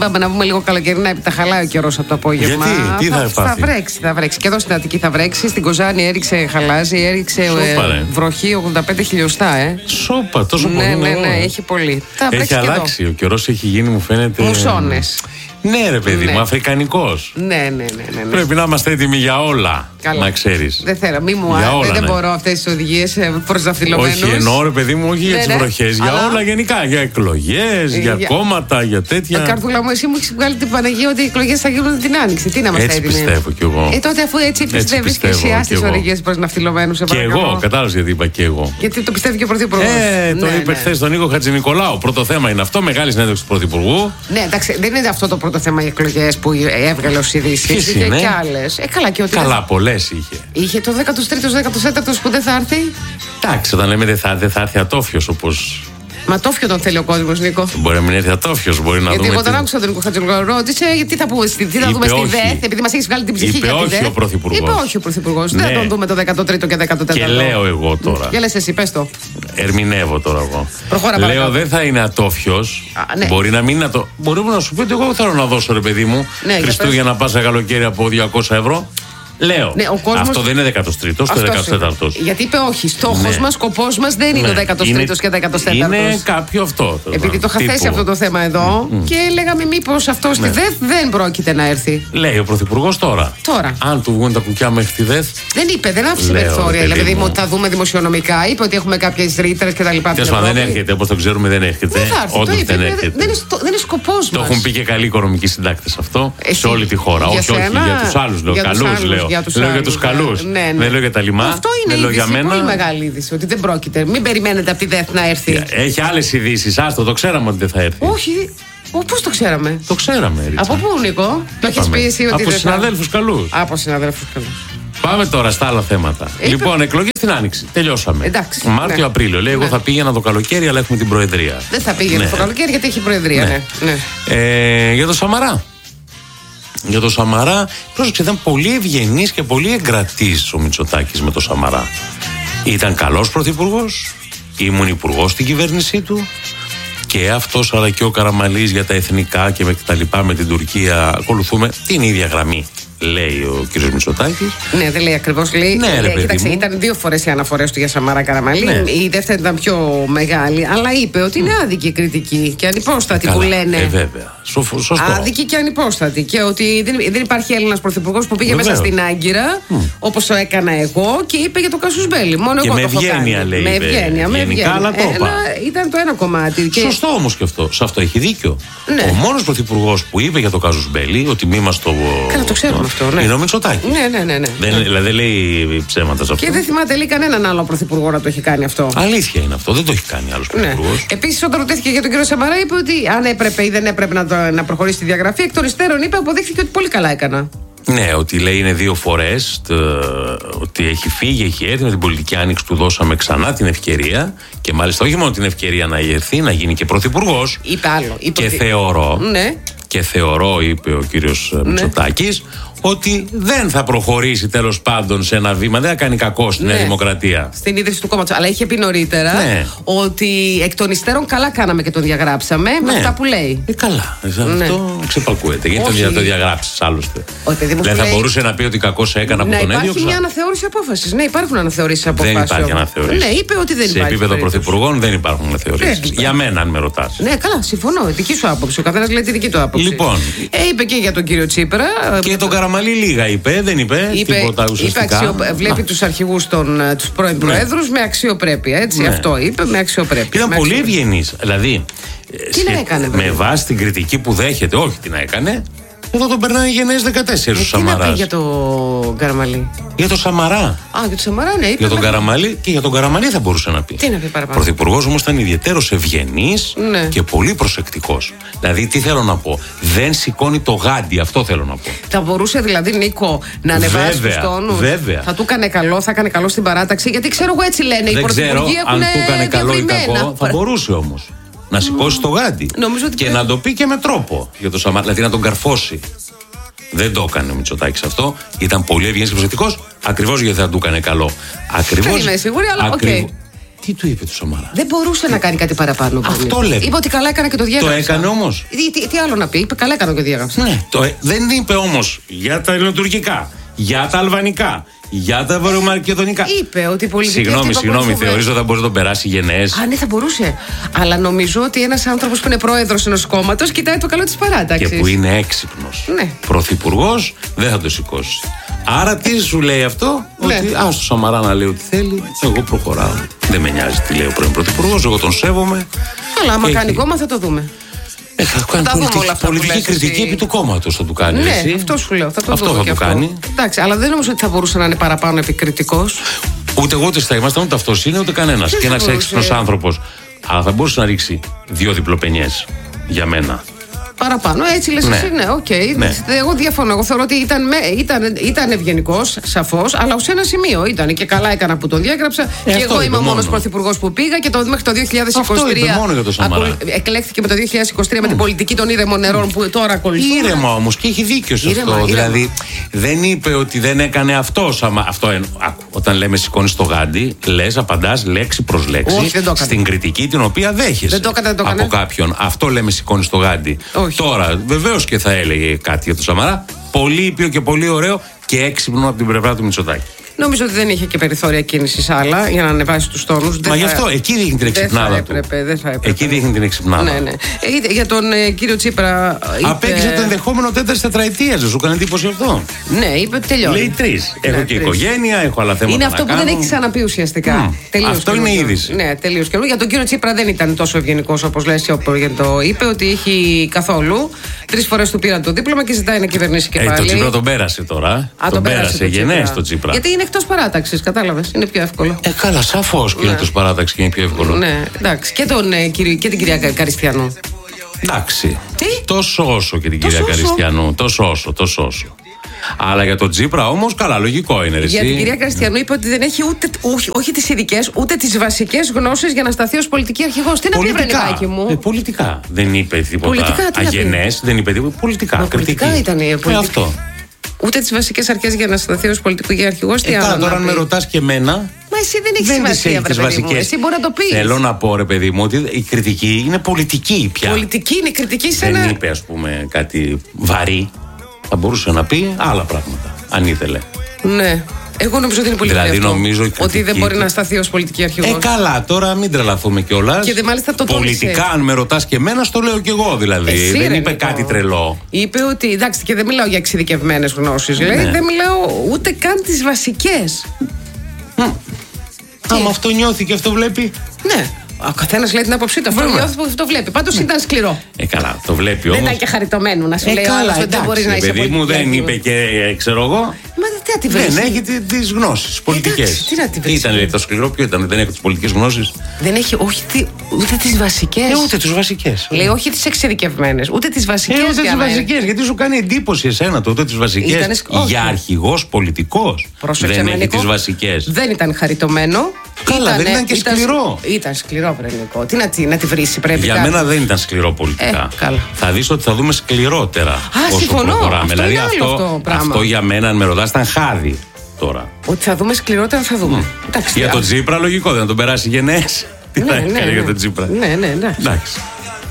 Πάμε να βγούμε λίγο καλοκαιρινά, επειδή τα χαλάει ο καιρός από το απόγευμα. Γιατί, τι θα θα βρέξει. Και εδώ στην Αττική θα βρέξει. Στην Κοζάνη έριξε χαλάζι, έριξε βροχή 85 χιλιοστά, Σόπα, τόσο πολύ. Ναι, έχει πολύ. Έχει αλλάξει. Ο καιρός έχει γίνει, μου φαίνεται. Μουσώνες. Ναι, ρε παιδί μου, αφρικανικός. Ναι. Πρέπει να είμαστε έτοιμοι για όλα. Καλά. Να ξέρεις. Δεν θέλω, μη μου άρεσε. Δεν μπορώ αυτές τις οδηγίες προς ναυτιλωμένους. Όχι, εννοώ, ρε παιδί μου, όχι για τις βροχές. Για όλα γενικά. Για εκλογές, για κόμματα, για τέτοια. Καρδούλα μου, εσύ μου έχεις βγάλει την Παναγία ότι οι εκλογές θα γίνουν την Άνοιξη. Τι να μας έτοιμοι. Έτσι πιστεύω κι εγώ. Τότε αφού έτσι πιστεύεις και εσύ στις οδηγίες προς ναυτιλωμένους. Και εγώ, κατάλαβες γιατί είπα και εγώ. Γιατί το πιστεύει και ο Πρωθυπουργός. Το είπε χθες τον Νίκο Χατζηνικολάου. Πρώτο θέμα είναι αυτό, μεγάλη συνέντευξη του Πρωθυπουργού. Ναι, εντάξει, δεν είναι αυτό το πρώτο θέμα οι εκλογές που έβγαλε ως ειδήσεις. Είχε και άλλες. Καλά, πολλές είχε. Είχε το 13ο, 14ο που δεν θα έρθει. Εντάξει, όταν λέμε δεν θα έρθει ατόφιος όπως. Μα τόφιο τον θέλει ο κόσμος, Νίκο. Μπορεί να μην έρθει ατόφιος, μπορεί να δούμε. Γιατί εγώ τον άκουσα τον Νίκο Χατζηνικολάου, ρώτησε τι θα πούμε στη ΔΕΘ, επειδή μας έχει βγάλει την ψυχή για τη ΔΕΘ. Είπε όχι ο Πρωθυπουργός. Δεν θα τον δούμε το 13ο και 14ο. Και λέω εγώ τώρα. Για λες εσύ, πες το. Ερμηνεύω τώρα εγώ. Προχώρα, λέω παρακάτω. δεν θα είναι ατόφιος. Ναι. Μπορεί να μην είναι ατόφιος. Μπορεί να σου πει ότι εγώ θέλω να δώσω, ρε παιδί μου, Χριστούγεννα Πάσα καλοκαίρι από 200 ευρώ. Λέω. Ναι, αυτό δεν είναι 13ο, το 14ο. Γιατί είπε όχι. Στόχος μας, σκοπός μας δεν είναι ο 13ο και 14ο. Είναι κάποιο αυτό. Επειδή το είχα θέσει αυτό το θέμα εδώ και λέγαμε μήπως αυτό στη ΔΕΘ δεν πρόκειται να έρθει. Λέει ο Πρωθυπουργός τώρα. Αν του βγουν τα κουκιά μέχρι τη ΔΕΘ. Δεν είπε, δεν άφησε περιθώρια. Δηλαδή ότι θα δούμε δημοσιονομικά. Είπε ότι έχουμε κάποιες ρήτρες κτλ. Δεν έρχεται, όπως το ξέρουμε, δεν έρχεται. Όντως δεν έρχεται. Δεν είναι σκοπός μας. Το έχουν πει και καλοί οικονομικοί συντάκτες αυτό σε όλη τη χώρα. Όχι, για τους άλλους λέω. Καλούς λέω. Λέω για τους καλούς. Δεν λέω για τα λιμά. Αυτό είναι είδηση, πολύ μεγάλη είδηση. Ότι δεν πρόκειται. Μην περιμένετε από τη ΔΕΘ να έρθει. Έχει άλλες ειδήσεις. Άστο, το ξέραμε ότι δεν θα έρθει. Όχι. Πώς το ξέραμε. Το ξέραμε. Ρίτσα. Από πού, Νίκο? Το έχεις πει εσύ ότι. Από συναδέλφους καλούς. Από συναδέλφους καλούς. Πάμε τώρα στα άλλα θέματα. Λοιπόν, εκλογές στην Άνοιξη. Τελειώσαμε. Εντάξει. Μάρτιο-Απρίλιο. Λέει, εγώ θα πήγαινα το καλοκαίρι, αλλά έχουμε την Προεδρία. Δεν θα πήγαινε το καλοκαίρι γιατί έχει Προεδρία. Για το Σαμαρά. Για το Σαμαρά, πρόσεξε, ήταν πολύ ευγενής και πολύ εγκρατής ο Μητσοτάκης με το Σαμαρά. Ήταν καλός πρωθυπουργός, ήμουν υπουργός στην κυβέρνησή του και αυτός αλλά και ο Καραμανλής για τα εθνικά και με τα λοιπά με την Τουρκία ακολουθούμε την ίδια γραμμή. Λέει ο κ. Μητσοτάκης. Ναι, δεν λέει ακριβώς. Λέει, κοίταξε, ήταν 2 φορές οι αναφορές του για Σαμαρά Καραμανλή. Ναι. Η δεύτερη ήταν πιο μεγάλη. Αλλά είπε ότι είναι άδικη η κριτική και ανυπόστατη που λένε. Βέβαια. Σωστό. Άδικη και ανυπόστατη. Και ότι δεν υπάρχει Έλληνας πρωθυπουργός που πήγε μέσα στην Άγκυρα, όπως το έκανα εγώ, και είπε για το Κάσους Μπέλι. Μόνο και εγώ με το έχω κάνει. Λέει, με ευγένεια. Ήταν το ένα κομμάτι. Σωστό όμως και αυτό. Σε αυτό έχει δίκιο. Ναι. Ο μόνος πρωθυπουργός που είπε για το Κάσους Μπέλι ότι μη μας το. Καλά, το ξέρουμε. Είναι ο Μητσοτάκης. Ναι. Δηλαδή δεν λέει ψέματα σε αυτό. Και δεν θυμάται λέει κανέναν άλλο πρωθυπουργό να το έχει κάνει αυτό. Αλήθεια είναι αυτό. Δεν το έχει κάνει άλλος πρωθυπουργός. Επίσης, όταν ρωτήθηκε για τον κύριο Σαμαρά, είπε ότι αν έπρεπε ή δεν έπρεπε να προχωρήσει τη διαγραφή, εκ των υστέρων είπε, αποδείχθηκε ότι πολύ καλά έκανα. Ναι, ότι λέει είναι 2 φορές ότι έχει φύγει, έχει έρθει με την πολιτική άνοιξη, του δώσαμε ξανά την ευκαιρία και μάλιστα όχι μόνο την ευκαιρία να έρθει, να γίνει και πρωθυπουργός. Είπε άλλο. Και θεωρώ, είπε ο κύριος Μητσοτάκης, ότι δεν θα προχωρήσει τέλος πάντων σε ένα βήμα, δεν θα κάνει κακό στη Νέα Δημοκρατία. Στην ίδρυση του κόμματος. Αλλά είχε πει νωρίτερα ότι εκ των υστέρων καλά κάναμε και τον διαγράψαμε με αυτά που λέει. Καλά. Αυτό ξεπακούεται. Γιατί το διαγράψεις άλλωστε. Δεν θα μπορούσε να πει ότι κακώς έκανα που τον έδιωξα. Υπάρχει μια αναθεώρηση απόφασης. Ναι, υπάρχουν αναθεωρήσεις απόφασης. Δεν υπάρχει αναθεώρηση. Ναι, είπε ότι δεν υπάρχει. Σε επίπεδο πρωθυπουργών δεν υπάρχουν αναθεωρήσεις. Για μένα, αν με ρωτάς. Ναι, καλά, συμφωνώ. Δική σου άποψη. Ο καθένας λέει τη δική του άποψη. Λοιπόν. Είπε και για τον κύριο Τσίπρα. Και τον Καραμανλή λίγα είπε, δεν είπε τίποτα ουσιαστικά. Βλέπει τους αρχηγούς τους πρώην προέδρους με αξιοπρέπεια. Έτσι, αυτό είπε, με αξιοπρέπεια. Ήταν πολύ ευγενής. Δηλαδή, τι να έκανε, με βάση την κριτική που δέχεται, όχι τι να έκανε, εδώ τον περνάει γενναίες 14 ο Σαμαράς. Τι να πει για τον Καραμανλή. Για τον Σαμαρά. Για τον Σαμαρά, ναι. Για τον Καραμανλή και για τον Καραμανλή θα μπορούσε να πει. Τι να πει παραπάνω. Πρωθυπουργός όμως ήταν ιδιαιτέρως ευγενής και πολύ προσεκτικός. Δηλαδή, τι θέλω να πω. Δεν σηκώνει το γάντι, αυτό θέλω να πω. Θα μπορούσε δηλαδή, Νίκο, να ανεβάσει τους τόνους. Βέβαια. Θα του έκανε καλό, θα έκανε καλό στην παράταξη. Γιατί ξέρω εγώ έτσι λένε. Οι πρωθυπουργοί έχουν. Αν του έκανε καλό ή κακό, θα μπορούσε όμως να σηκώσει το γάντι. Και να το πει και με τρόπο για το Σαμαρά, δηλαδή να τον καρφώσει. Δεν το έκανε ο Μητσοτάκης αυτό. Ήταν πολύ ευγενής και προσεκτικός, ακριβώς γιατί θα του έκανε καλό. Ακριβώς. Δεν είμαι σίγουρη, αλλά οκ. Τι του είπε του Σαμαρά? Δεν μπορούσε να κάνει κάτι παραπάνω. Αυτό λέτε. Είπε ότι καλά έκανε και το διέγραψε. Το έκανε όμως. Τι άλλο να πει? Είπε καλά έκανε και το διέγραψε. Ναι, δεν είπε όμως για τα ελληνοτουρκικά, για τα αλβανικά, για τα βορειομακεδονικά. Είπε ότι η πολιτική. Συγγνώμη, θεωρείς ότι θα μπορεί να τον περάσει γενναίες? Α, ναι, θα μπορούσε. Αλλά νομίζω ότι ένας άνθρωπος που είναι πρόεδρος ενός κόμματος κοιτάει το καλό της παράταξης. Και που είναι έξυπνος. Ναι. Πρωθυπουργός δεν θα το σηκώσει. Άρα τι σου λέει αυτό? Ναι. Ότι άστο Σαμαρά να λέει ό,τι θέλει, εγώ προχωράω. Δεν με νοιάζει τι λέει ο πρώην πρωθυπουργός, εγώ τον σέβομαι. Αλλά άμα κάνει κόμμα θα το δούμε. Θα κάνει πολιτική κριτική επί του κόμματος, θα του κάνει. Ναι, εσύ. αυτό σου λέω. Θα το αυτό δούμε θα του κάνει. Εντάξει, αλλά δεν νομίζω ότι θα μπορούσε να είναι παραπάνω επικριτικός. Ούτε εγώ ούτε θα ήμασταν, ούτε αυτός είναι, ούτε κανένας. Και ένας έξυπνος άνθρωπος. Αλλά θα μπορούσε να ρίξει 2 διπλοπενιές για μένα. Παραπάνω, έτσι λες εσύ, ναι, οκ. Ναι. Εγώ διαφωνώ. Εγώ θεωρώ ότι ήταν ευγενικός, σαφώς, αλλά ως ένα σημείο ήταν. Και καλά έκανα που τον διέγραψα. Και εγώ είμαι ο μόνος πρωθυπουργός που πήγα και μέχρι το 2023. Αυτό είπε μόνο για το Σαμαρά. Εκλέχθηκε με το 2023 με την πολιτική των ήρεμων νερών που τώρα ακολουθούν. Ήρεμα όμως, και έχει δίκιο σε αυτό. Ήρεμα. Δηλαδή, δεν είπε ότι δεν έκανε αυτό. Όταν λέμε σηκώνει το γάντι, λες, απαντάς λέξη προς λέξη. Όχι, δεν το έκανε. Στην κριτική την οποία δέχεσαι. Δεν το έκανε. Από κάποιον. Αυτό λέμε, σηκώνει το γάντι. Όχι. Τώρα, βεβαίως και θα έλεγε κάτι για τον Σαμαρά. Πολύ ήπιο και πολύ ωραίο και έξυπνο από την πλευρά του Μητσοτάκη. Νομίζω ότι δεν είχε και περιθώρια κίνησης άλλα για να ανεβάσει τους τόνους. Μα γι' αυτό εκεί δείχνει την εξυπνάδα του. Δεν θα έπρεπε. Εκεί δείχνει την εξυπνάδα. Ναι. Για τον κύριο Τσίπρα. Απέκτησε το ενδεχόμενο 4 τετραετίας. Δεν σου έκανε εντύπωση αυτό? Ναι, είπε ότι τελειώνει. Λέει 3. Έχω και οικογένεια, έχω άλλα θέματα. Είναι αυτό που δεν έχει ξαναπεί ουσιαστικά. Αυτό είναι η είδηση. Ναι, τελείως καινούργιο. Για τον κύριο Τσίπρα δεν ήταν τόσο ευγενικός όπως λες, το είπε ότι έχει καθόλου. 3 φορές του πήραν το δίπλωμα και ζητάει να κυβερνήσει και πάλι. Το Τσίπρα τον πέρασε τώρα. Τον πέρασε γενναίες το Τσίπρα. Γιατί είναι εκτός παράταξης, κατάλαβες. Είναι πιο εύκολο. Καλά, σαφώς και είναι εκτός παράταξης και είναι πιο εύκολο. Ναι, εντάξει. Και την κυρία Καριστιανού. Εντάξει. Τι? Τόσο όσο και την κυρία Καριστιανού. Τόσο όσο. Αλλά για τον Τσίπρα όμως, καλά, λογικό είναι. Για την κυρία Καριστιανού είπε ότι δεν έχει όχι τις ειδικές, ούτε τις βασικές γνώσεις για να σταθεί ως πολιτική αρχηγός. Τι να πει, Βρενικάκη μου? Πολιτικά. Δεν είπε τίποτα αγενές, δεν είπε τίποτα. Πολιτικά ήταν η πολιτική. Αυτό. Ούτε τις βασικές αρχές για να σταθεί ως πολιτική αρχηγός. Τι άλλο? Τώρα, αν με ρωτάς και εμένα. Μα εσύ δεν έχεις σημασία, βρε παιδί μου. Εσύ μπορεί να το πεις. Θέλω να πω, ρε παιδί μου, ότι η κριτική είναι πολιτική πια. Πολιτική είναι κριτική σε Δεν είπε, ας πούμε, κάτι βαρύ. Θα μπορούσε να πει άλλα πράγματα, αν ήθελε. Ναι. Εγώ νομίζω ότι είναι πολύ δηλαδή, αυτό, νομίζω ότι δεν μπορεί να σταθεί ως πολιτική αρχηγός. Καλά, τώρα μην τρελαθούμε κιόλας. Και μάλιστα το πολιτικά, αν με ρωτάς και εμένα, στο λέω κι εγώ δηλαδή. Δεν είπε κάτι τρελό. Είπε ότι εντάξει, και δεν μιλάω για εξειδικευμένες γνώσεις, λέει. Δεν μιλάω ούτε καν τις βασικές. Άμα αυτό νιώθει και αυτό βλέπει. Ναι. Ο καθένας λέει την άποψή του. Αυτό νιώθει που το βλέπει. Πάντως ήταν σκληρό. Καλά, το βλέπει όμως. Δεν ήταν και χαριτωμένο να σου λέει ότι δεν μπορεί να είσαι. Παιδί μου, δεν είπε και ξέρω εγώ. Δεν έχει τις γνώσεις πολιτικές. Τι να τη βρει. Ήταν το σκληρό, ποιο ήταν, δεν έχει τις πολιτικές γνώσεις. Δεν έχει ούτε τις βασικές. Ούτε τις βασικές. Λέει όχι τις εξειδικευμένες, ούτε τις βασικές. Ούτε τις βασικές, γιατί σου κάνει εντύπωση εσένα το ούτε τις βασικές. Για αρχηγός πολιτικός. Δεν έχει τις βασικές. Δεν ήταν χαριτωμένο. Καλά, δεν ήταν και σκληρό. Ήταν σκληρό, Βρενικό. Τι να τη βρει, πρέπει. Για μένα δεν ήταν σκληρό πολιτικά. Θα δεις ότι θα δούμε σκληρότερα όσο προχωράμε. Δηλαδή αυτό για μένα, αν με ρωτάς, ήταν χάδι τώρα. Ότι θα δούμε σκληρότερα, θα δούμε. Για τον Τσίπρα, λογικό, δεν θα τον περάσει γενναίες. Τι θα έκανε για τον Τσίπρα. Ναι, εντάξει.